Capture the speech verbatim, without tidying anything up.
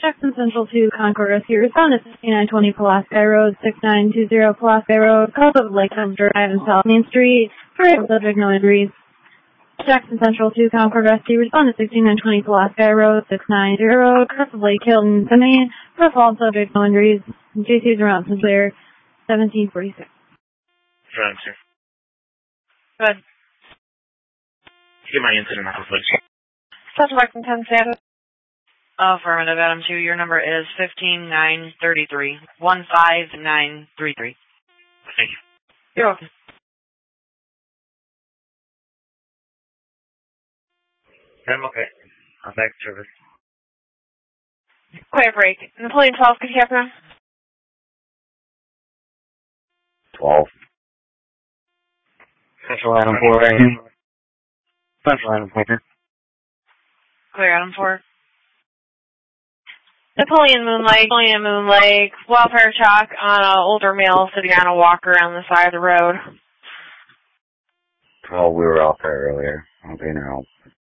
Jackson Central to Concord Rescue. Respond to sixty-nine twenty Pulaski Road, six nine two zero Pulaski Road, cause of Lake Hills Drive and South Main Street. Hurry up, subject, no injuries. Jackson Central to Concord Rescue. Respond to sixty-nine twenty Pulaski Road, six nine zero, cause of Lake Hilton, Maine. First all subject, no injuries. J C's around since clear, seventeen forty-six. Front, sir. Good. Get my incident off, please. Suspect in ten status. Affirmative, Adam two. Your number is fifteen nine thirty-three. one five nine three three. Thank you. You're welcome. I'm okay. I'm back to service. Quiet break. Napoleon twelve, could you happen? twelve. Central Adam four right here. Central Adam four. Clear, Adam four. Napoleon Moon Lake, Napoleon Moon Lake, wildfire chalk on an older male sitting on a walker on the side of the road. Well, we were out there earlier. I'm being out.